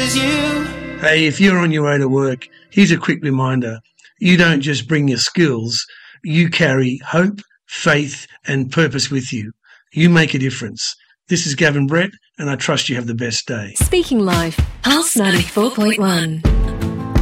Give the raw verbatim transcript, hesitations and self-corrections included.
is you. Hey, if you're on your way to work, here's a quick reminder. You don't just bring your skills, you carry hope, faith and purpose with you. You make a difference. This is Gavin Brett, and I trust you have the best day. Speaking Live, Pulse ninety-four point one.